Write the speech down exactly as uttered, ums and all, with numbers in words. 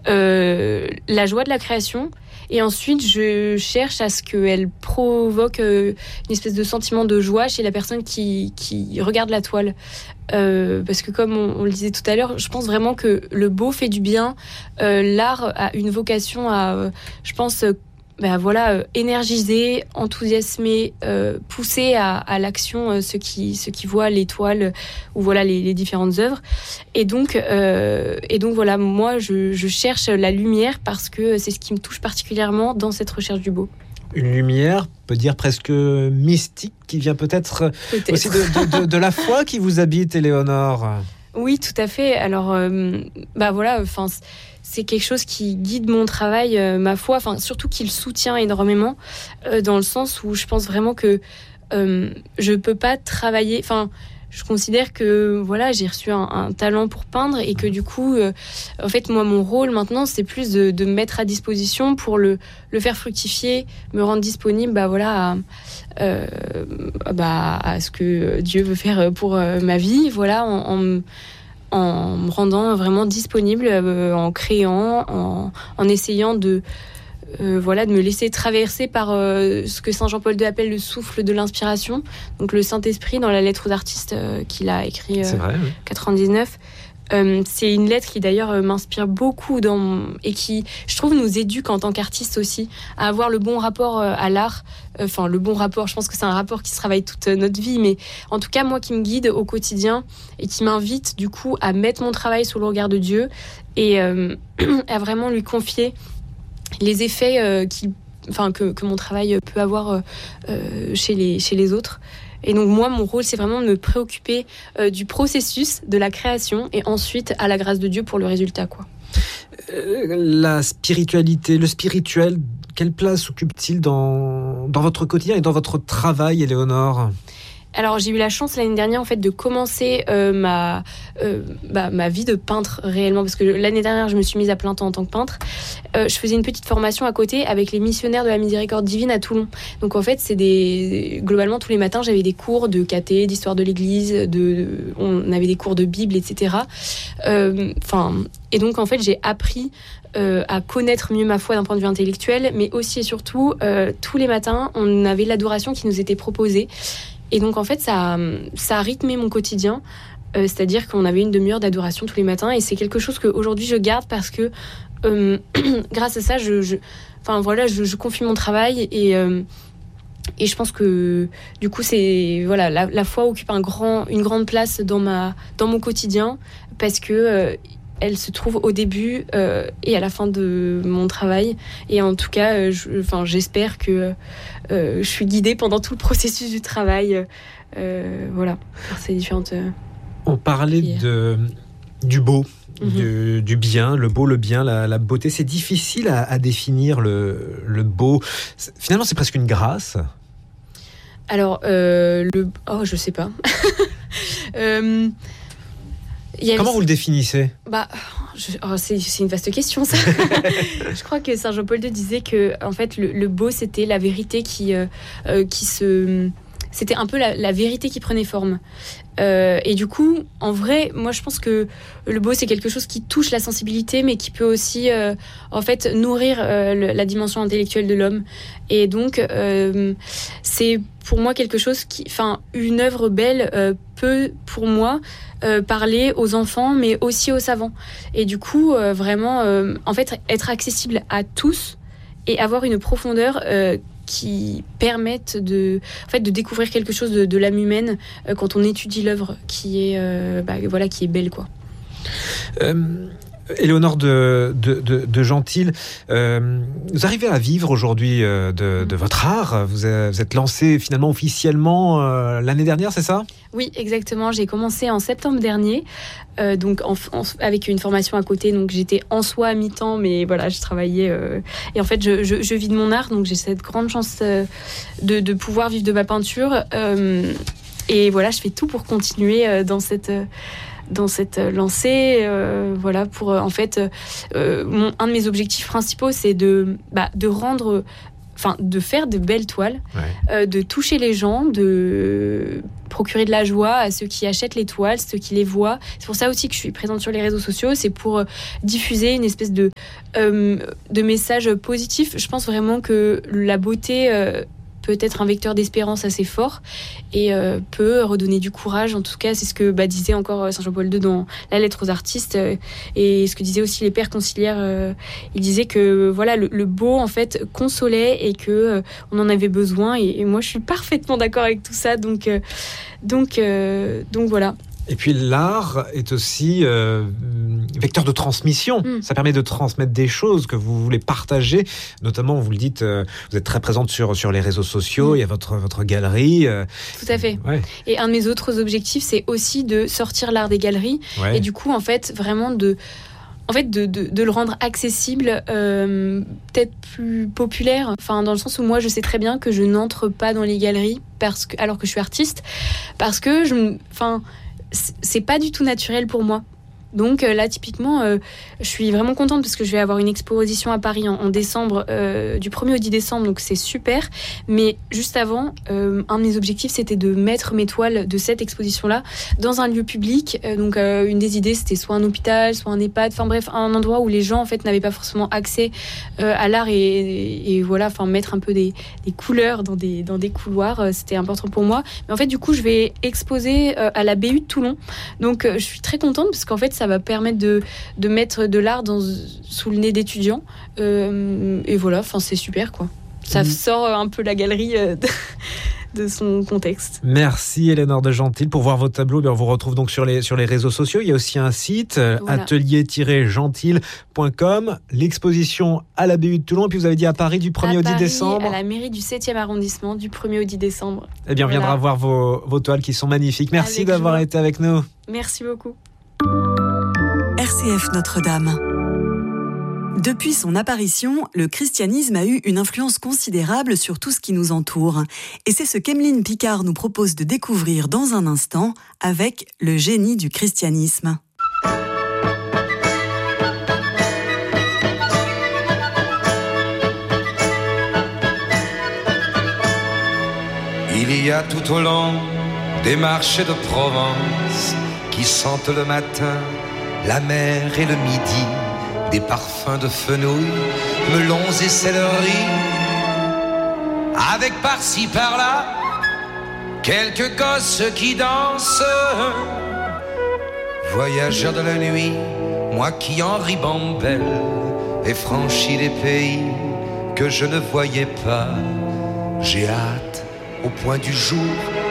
euh, la joie de la création. Et ensuite, je cherche à ce qu'elle provoque euh, une espèce de sentiment de joie chez la personne qui, qui regarde la toile. Euh, parce que comme on, on le disait tout à l'heure, je pense vraiment que le beau fait du bien. Euh, l'art a une vocation à, euh, je pense, euh, ben voilà, euh, énergiser, enthousiasmer, euh, pousser à, à l'action euh, ceux qui ceux qui voient les toiles ou voilà les, les différentes œuvres. Et donc euh, et donc voilà, moi je, je cherche la lumière parce que c'est ce qui me touche particulièrement dans cette recherche du beau. Une lumière, on peut dire presque mystique, qui vient peut-être, peut-être. aussi de, de, de, de la foi qui vous habite, Éléonore. Oui, tout à fait. Alors, euh, bah voilà, enfin. C'est quelque chose qui guide mon travail, euh, ma foi, enfin surtout qui le soutient énormément, euh, dans le sens où je pense vraiment que euh, je peux pas travailler. Enfin, je considère que voilà, j'ai reçu un, un talent pour peindre et que du coup, euh, en fait, moi, mon rôle maintenant, c'est plus de, de me mettre à disposition pour le le faire fructifier, me rendre disponible, bah voilà, à, euh, bah à ce que Dieu veut faire pour euh, ma vie, voilà, en, en en me rendant vraiment disponible, euh, en créant, en, en essayant de, euh, voilà, de me laisser traverser par euh, ce que Saint Jean-Paul deux appelle le souffle de l'inspiration, donc le Saint-Esprit dans la lettre aux artistes euh, qu'il a écrit euh, vrai, oui. quatre-vingt-dix-neuf. Euh, c'est une lettre qui d'ailleurs euh, m'inspire beaucoup dans mon... et qui, je trouve, nous éduque en tant qu'artiste aussi à avoir le bon rapport euh, à l'art. Enfin, euh, le bon rapport, je pense que c'est un rapport qui se travaille toute notre vie, mais en tout cas, moi qui me guide au quotidien et qui m'invite du coup à mettre mon travail sous le regard de Dieu et euh, à vraiment lui confier les effets euh, qui, enfin, que, que mon travail peut avoir euh, chez les, chez les autres. Et donc moi, mon rôle, c'est vraiment de me préoccuper euh, du processus, de la création, et ensuite à la grâce de Dieu pour le résultat, quoi. Euh, la spiritualité, le spirituel, quelle place occupe-t-il dans, dans votre quotidien et dans votre travail, Éléonore ? Alors j'ai eu la chance l'année dernière en fait de commencer euh, ma euh, bah, ma vie de peintre réellement, parce que l'année dernière je me suis mise à plein temps en tant que peintre. Euh, je faisais une petite formation à côté avec les missionnaires de la Miséricorde divine à Toulon. Donc en fait c'est des globalement tous les matins j'avais des cours de caté, d'histoire de l'Église, de, de on avait des cours de Bible, et cetera. Enfin euh, et donc en fait j'ai appris Euh, à connaître mieux ma foi d'un point de vue intellectuel, mais aussi et surtout euh, tous les matins on avait l'adoration qui nous était proposée. Et donc en fait ça, ça a rythmé mon quotidien, euh, c'est-à-dire qu'on avait une demi-heure d'adoration tous les matins et c'est quelque chose qu'aujourd'hui je garde parce que euh, grâce à ça je, je, enfin, voilà, je, je confie mon travail et, euh, et je pense que du coup c'est, voilà, la, la foi occupe un grand, une grande place dans, ma, dans mon quotidien parce que euh, elle se trouve au début euh, et à la fin de mon travail. Et en tout cas, euh, je, enfin, j'espère que euh, je suis guidée pendant tout le processus du travail. Euh, voilà, par ces différentes... Euh, On parlait de, du beau, mm-hmm. du, du bien, le beau, le bien, la, la beauté. C'est difficile à, à définir le, le beau. C'est, finalement, c'est presque une grâce. Alors, euh, le... Oh, je sais pas. euh... Comment vous le définissez ? Bah, je, oh, c'est, c'est une vaste question, ça. Je crois que Saint Jean-Paul deux disait que, en fait, le, le beau, c'était la vérité qui, euh, euh, qui se... C'était un peu la, la vérité qui prenait forme. Euh, et du coup, en vrai, moi, je pense que le beau, c'est quelque chose qui touche la sensibilité, mais qui peut aussi, euh, en fait, nourrir euh, le, la dimension intellectuelle de l'homme. Et donc, euh, c'est pour moi quelque chose qui... Enfin, une œuvre belle euh, peut, pour moi, euh, parler aux enfants, mais aussi aux savants. Et du coup, euh, vraiment, euh, en fait, être accessible à tous et avoir une profondeur... Euh, qui permettent de, en fait, de découvrir quelque chose de, de l'âme humaine euh, quand on étudie l'œuvre qui est, euh, bah, voilà, qui est belle, quoi. Euh, Éléonore de, de, de, de Gentil, euh, vous arrivez à vivre aujourd'hui euh, de, de votre art. Vous, avez, vous êtes lancée finalement officiellement euh, l'année dernière, c'est ça ? Oui, exactement. J'ai commencé en septembre dernier, euh, donc en, en, avec une formation à côté. Donc j'étais en soi à mi-temps, mais voilà, je travaillais. Euh, et en fait, je, je, je vis de mon art, donc j'ai cette grande chance euh, de, de pouvoir vivre de ma peinture. Euh, et voilà, je fais tout pour continuer euh, dans cette... Euh, dans cette lancée, euh, voilà, pour euh, en fait, euh, mon, un de mes objectifs principaux, c'est de, bah, de rendre, enfin, de faire de belles toiles, ouais. euh, de toucher les gens, de procurer de la joie à ceux qui achètent les toiles, ceux qui les voient. C'est pour ça aussi que je suis présente sur les réseaux sociaux, c'est pour euh, diffuser une espèce de, euh, de message positif. Je pense vraiment que la beauté euh, peut être un vecteur d'espérance assez fort et euh, peut redonner du courage. En tout cas, c'est ce que bah, disait encore Saint Jean-Paul deux dans la lettre aux artistes euh, et ce que disaient aussi les pères conciliaires. Euh, il disait que voilà, le, le beau en fait consolait et que euh, on en avait besoin. Et, et moi, je suis parfaitement d'accord avec tout ça. Donc, euh, donc, euh, donc voilà. Et puis l'art est aussi euh, vecteur de transmission. Mm. Ça permet de transmettre des choses que vous voulez partager. Notamment, vous le dites, euh, vous êtes très présente sur, sur les réseaux sociaux, mm. il y a votre, votre galerie. Euh, Tout à fait. Ouais. Et un de mes autres objectifs, c'est aussi de sortir l'art des galeries. Ouais. Et du coup, en fait, vraiment de... En fait, de, de, de le rendre accessible, euh, peut-être plus populaire, enfin, dans le sens où moi, je sais très bien que je n'entre pas dans les galeries parce que, alors que je suis artiste, parce que je... Enfin, c'est pas du tout naturel pour moi. Donc euh, là, typiquement, euh, je suis vraiment contente parce que je vais avoir une exposition à Paris en, en décembre, euh, du premier au dix décembre, donc c'est super. Mais juste avant, euh, un de mes objectifs, c'était de mettre mes toiles de cette exposition-là dans un lieu public. Euh, donc euh, une des idées, c'était soit un hôpital, soit un EHPAD, enfin bref, un endroit où les gens en fait n'avaient pas forcément accès euh, à l'art et, et, et voilà, enfin mettre un peu des, des couleurs dans des, dans des couloirs, euh, c'était important pour moi. Mais en fait, du coup, je vais exposer euh, à la B U de Toulon. Donc euh, je suis très contente parce qu'en fait, ça va permettre de, de mettre de l'art dans, sous le nez d'étudiants. Euh, et voilà, enfin, c'est super, quoi. Ça mmh. sort un peu la galerie euh, de, de son contexte. Merci Éléonore de Gentil. Pour voir vos tableaux, on vous retrouve donc sur les, sur les réseaux sociaux. Il y a aussi un site, voilà. atelier tiret gentil point com. L'exposition à la B U de Toulon. Et puis vous avez dit à Paris du premier à au Paris, dix décembre. À la mairie du septième arrondissement du premier au dix décembre. Eh bien, on voilà. viendra voir vos, vos toiles qui sont magnifiques. Merci avec d'avoir joie. été avec nous. Merci beaucoup. R C F Notre-Dame. Depuis son apparition, le christianisme a eu une influence considérable sur tout ce qui nous entoure. Et c'est ce qu'Emeline Picard nous propose de découvrir dans un instant avec le génie du christianisme. Il y a tout au long des marchés de Provence qui sentent le matin la mer et le midi, des parfums de fenouil, melons et céleri, avec par-ci par-là quelques gosses qui dansent. Voyageur de la nuit, moi qui en ribambelle ai franchi des pays que je ne voyais pas, j'ai hâte au point du jour